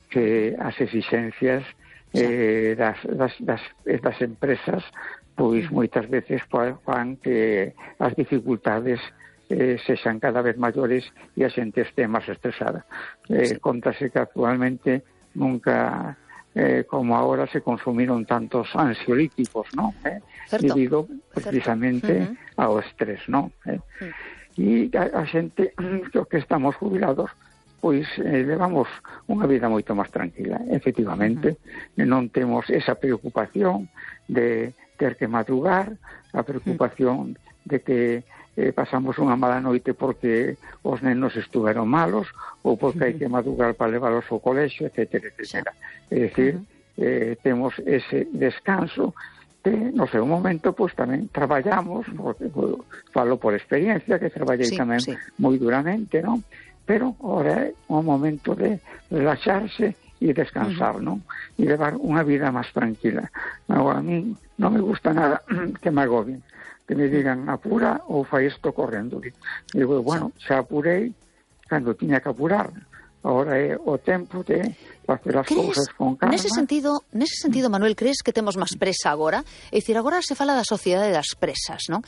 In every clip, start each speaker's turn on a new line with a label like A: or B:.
A: que as exixencias das empresas pois moitas veces fan que as dificultades sexan cada vez maiores e a xente este máis estresada. Contase que actualmente nunca como ahora se consumiron tantos ansiolíticos, ¿no? Debido precisamente ao estrés, ¿no? E a xente que estamos jubilados pois levamos unha vida moito máis tranquila. Efectivamente, non temos esa preocupación de ter que madrugar, a preocupación de que pasamos unha mala noite porque os nenos estuveron malos ou porque hai que madrugar para leválos ao colexio, etcétera, etcétera. É dicir, temos ese descanso que no seu momento pois tamén traballamos, porque falo por experiencia que traballei tamén moi duramente, non? Pero ahora é un momento de relaxarse e descansar, non? E levar unha vida máis tranquila. Agora, a mí non me gusta nada que me agobien, que me digan apura ou fai isto correndo. Digo, bueno, xa apurei cando tiña que apurar. Ahora é o tempo de facer as cousas con calma.
B: Nese sentido, Manuel, crees que temos máis presa agora? É dicir, agora se fala da sociedade das presas, non?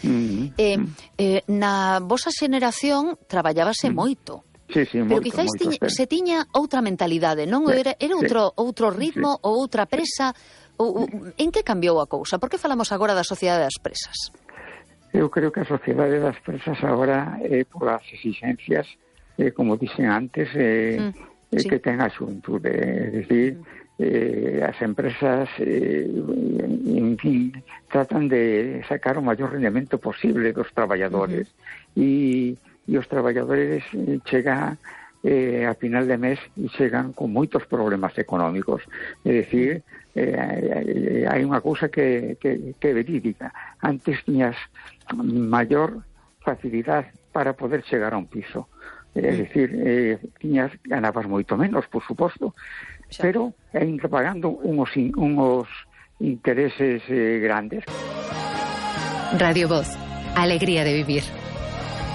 B: Na vosa xeración traballábase moito.
A: Sí,
B: pero quizáis se tiña outra mentalidade, non? Era outro ritmo ou outra presa. En que cambiou a cousa? Por que falamos agora da sociedade das presas?
A: Eu creo que a sociedade das presas agora polas exigencias, como dixen antes, que ten a xuventude. É dicir, as empresas en fin, tratan de sacar o maior rendemento posible dos traballadores e os traballadores chegan a final de mes e chegan con moitos problemas económicos. É dicir, hai unha cousa que é verídica. Antes tiñas maior facilidade para poder chegar a un piso. É dicir, ganabas moito menos, por suposto, pero ainda pagando uns intereses grandes.
C: Radio Voz, alegría de vivir.